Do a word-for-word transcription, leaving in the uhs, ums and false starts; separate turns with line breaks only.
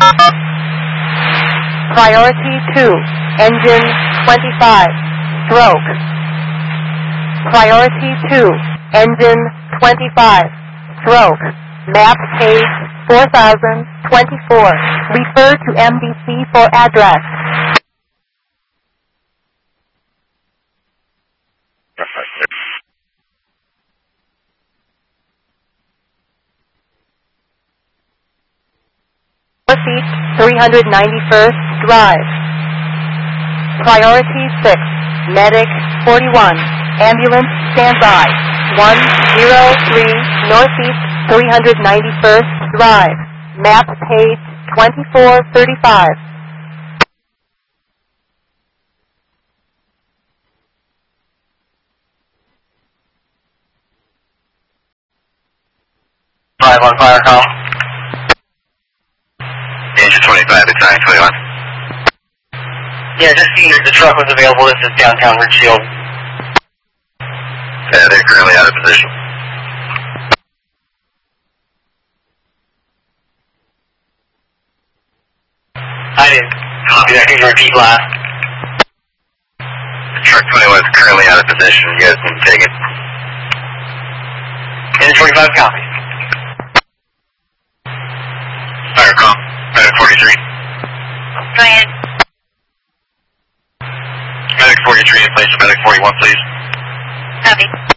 Priority two, engine twenty-five, stroke. Priority two, engine twenty-five, stroke. Map page four thousand twenty-four. Refer to M D C for address. Northeast three hundred ninety-first Drive. Priority six, Medic forty-one, ambulance standby. one zero three Northeast three hundred ninety-first Drive. Map page twenty-four thirty-five.
five on fire call. Engine twenty-five, it's nine twenty-one. Yeah, just seeing if the truck was available. This is downtown Richfield. Yeah, they're currently out of position. I didn't copy that. Can you repeat last? Truck twenty-one is currently out of position. You guys can take it. Engine twenty-five, copy. Fire call. Medic forty-three.
Go ahead.
Medic forty-three in place of Medic forty-one, please.
Copy.